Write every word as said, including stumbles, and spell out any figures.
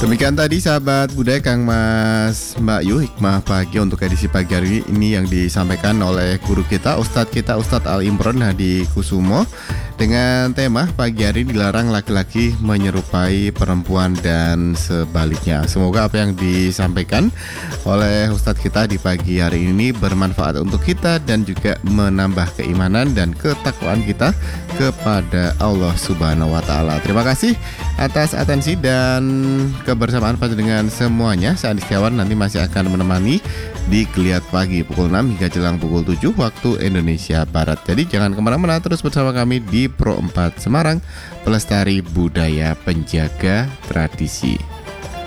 Demikian tadi sahabat budaya Kang Mas Mbak Yu, hikmah pagi untuk edisi pagi hari ini yang disampaikan oleh guru kita, Ustadz kita Ustadz Al Imron Hadi Kusumo, dengan tema pagi hari dilarang laki-laki menyerupai perempuan dan sebaliknya. Semoga apa yang disampaikan oleh Ustadz kita di pagi hari ini bermanfaat untuk kita dan juga menambah keimanan dan ketakwaan kita kepada Allah Subhanahu wa taala. Terima kasih atas atensi dan kebersamaan dengan semuanya. Saya Andi Setiawan nanti masih akan menemani di Geliat Pagi pukul enam hingga jelang pukul tujuh waktu Indonesia Barat. Jadi jangan kemana-mana, terus bersama kami di Pro empat Semarang, pelestari budaya penjaga tradisi.